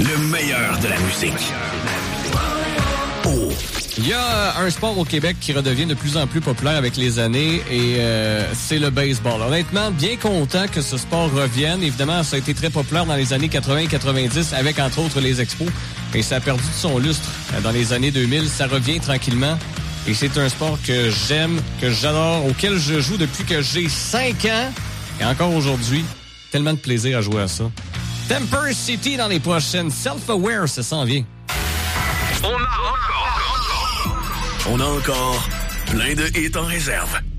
Le meilleur de la musique. Il y a un sport au Québec qui redevient de plus en plus populaire avec les années et c'est le baseball. Honnêtement, bien content que ce sport revienne. Évidemment, ça a été très populaire dans les années 80 et 90 avec, entre autres, les expos. Et ça a perdu de son lustre dans les années 2000. Ça revient tranquillement. Et c'est un sport que j'aime, que j'adore, auquel je joue depuis que j'ai 5 ans. Et encore aujourd'hui, tellement de plaisir à jouer à ça. Temper City dans les prochaines. Self-Aware, ça s'en vient. On a encore plein de hits en réserve.